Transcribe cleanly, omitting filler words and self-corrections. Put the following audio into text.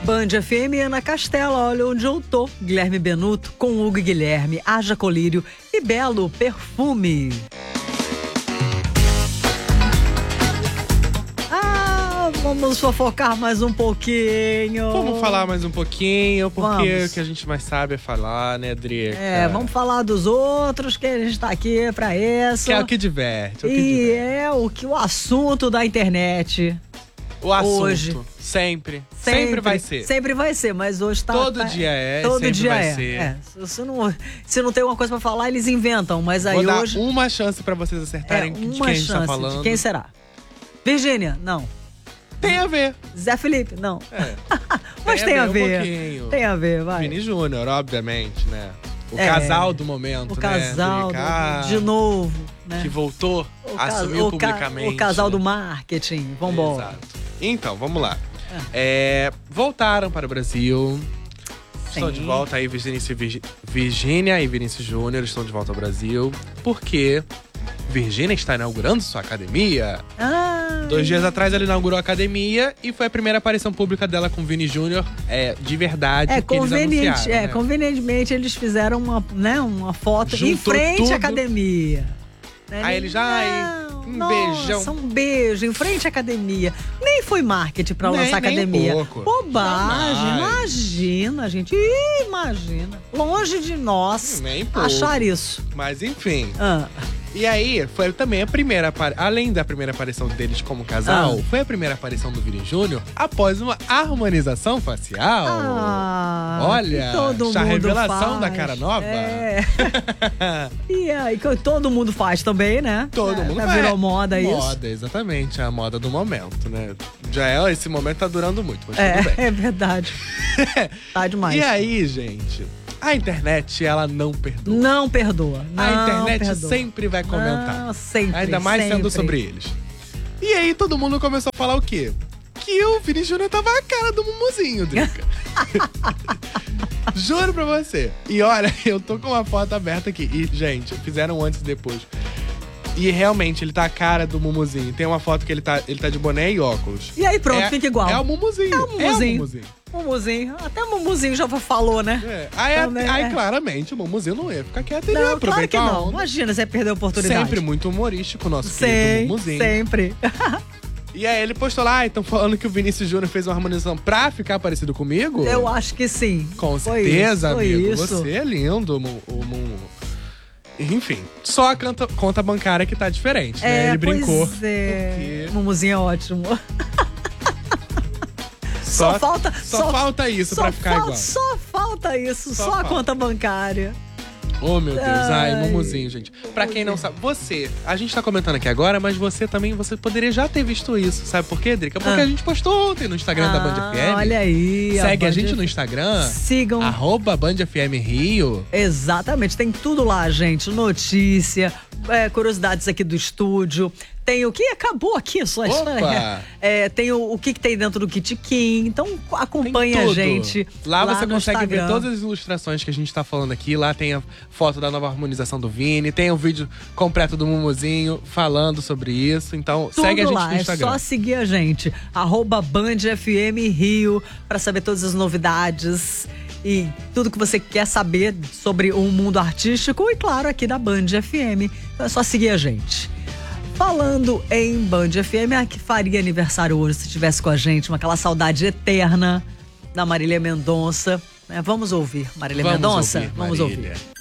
Band FM, Ana Castela, olha onde eu tô. Guilherme Benuto com Hugo e Guilherme, Haja Colírio e Belo Perfume. Vamos fofocar mais um pouquinho. Vamos falar mais um pouquinho, porque vamos. O que a gente mais sabe é falar, né, Drica? Vamos falar dos outros, que a gente tá aqui pra isso. Que é o que diverte. O assunto da internet. O assunto. Hoje. Sempre vai ser. Sempre vai ser, mas hoje tá... Todo dia é, todo sempre dia vai é. ser. Se não tem uma coisa pra falar, eles inventam, mas aí Vou hoje... dar uma chance pra vocês acertarem de quem a gente tá falando. De quem será? Virgínia? Não. Tem a ver. Zé Felipe? Não. Mas tem a ver. Um pouquinho. Tem a ver, vai. Vini Júnior, obviamente, né? O casal do momento, o casal né? de novo, né? Que voltou, assumiu publicamente. O casal do marketing. Vambora. Exato. Então, vamos lá. Voltaram para o Brasil. Estão de volta aí, Virgínia e Vinícius Júnior estão de volta ao Brasil. Porque Virgínia está inaugurando sua academia. 2 dias atrás ela inaugurou a academia e foi a primeira aparição pública dela com o Vini Júnior de verdade. Convenientemente eles fizeram uma foto em frente à academia. Aí eles beijão. Um beijo em frente à academia. Nem foi marketing pra lançar a academia. Bobagem. Imagina, gente. Imagina. Longe de nós achar isso. Mas enfim. E aí, foi também a primeira, além da primeira aparição deles como casal, foi a primeira aparição do Vini Júnior após uma harmonização facial. Olha, a revelação da cara nova. E aí, que todo mundo faz também, né? Todo mundo faz. Virou moda isso. Moda, exatamente, a moda do momento, né? Esse momento tá durando muito, mas tudo bem. É verdade. Tá demais. E aí, gente... A internet, ela não perdoa. Não perdoa. A internet sempre vai comentar. Sempre. Ainda mais sendo sobre eles. E aí, todo mundo começou a falar o quê? Que o Vini Júnior tava a cara do Mumuzinho, Drica. Juro pra você. E olha, eu tô com uma foto aberta aqui. E, gente, fizeram antes e depois. E realmente, ele tá a cara do Mumuzinho. Tem uma foto que ele tá de boné e óculos. E aí pronto, fica igual. É o Mumuzinho. Mumuzinho. Até o Mumuzinho já falou, né? Aí claramente, o Mumuzinho não ia ficar quieto. Ele ia aproveitar. Claro que não. Imagina, você ia perder a oportunidade. Sempre muito humorístico o nosso querido Mumuzinho. Sempre. E aí ele postou lá, estão falando que o Vinícius Júnior fez uma harmonização pra ficar parecido comigo? Eu acho que sim. Com certeza, amigo. Isso. Você é lindo, Enfim, só a conta bancária que tá diferente, né? Ele brincou. Porque... Mumuzinho é ótimo. Só falta isso pra ficar igual. Só falta isso, só a conta bancária. Oh, meu Deus. Mumuzinho, gente. Pra quem não sabe, a gente tá comentando aqui agora, mas você poderia já ter visto isso. Sabe por quê, Drica? Porque a gente postou ontem no Instagram da Band FM. Olha aí. Segue a gente no Instagram. Sigam. @BandFMRio. Exatamente, tem tudo lá, gente. Notícia, curiosidades aqui do estúdio. Tem o que acabou aqui, só tem o que tem dentro do Kit Kim. Então acompanha a gente. Lá você consegue Instagram. ver todas as ilustrações que a gente tá falando aqui. Lá tem a foto da nova harmonização do Vini. Tem o vídeo completo do Mumuzinho falando sobre isso. Então tudo segue a gente lá, no Instagram. É só seguir a gente. @BandFMRio pra saber todas as novidades. E tudo que você quer saber sobre o mundo artístico. E claro, aqui da Band FM. Então é só seguir a gente. Falando em Band FM, que faria aniversário hoje se estivesse com a gente, aquela saudade eterna da Marília Mendonça. Vamos ouvir Marília Mendonça? Vamos ouvir.